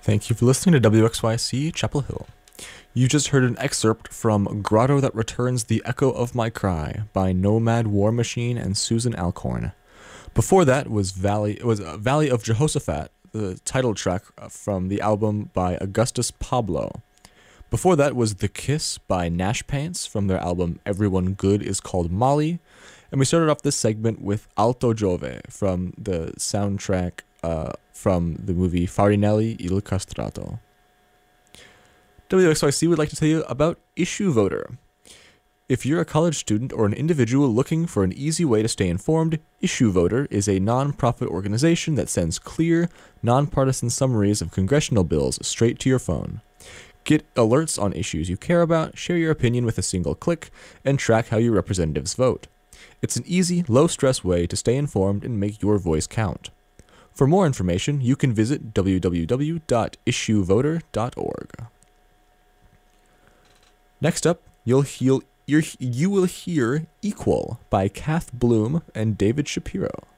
Thank you for listening to WXYC Chapel Hill. You just heard an excerpt from Grotto That Returns the Echo of My Cry by Nomad War Machine and Susan Alcorn. Before that was Valley of Jehoshaphat, the title track from the album by Augustus Pablo. Before that was The Kiss by Nash Pants from their album Everyone Good Is Called Molly. And we started off this segment with Alto Giove from the soundtrack from the movie Farinelli Il Castrato. WXYC would like to tell you about Issue Voter. If you're a college student or an individual looking for an easy way to stay informed, Issue Voter is a non-profit organization that sends clear, nonpartisan summaries of congressional bills straight to your phone. Get alerts on issues you care about, share your opinion with a single click, and track how your representatives vote. It's an easy, low-stress way to stay informed and make your voice count. For more information, you can visit www.issuevoter.org. Next up, you will hear Equal by Kath Bloom and David Shapiro.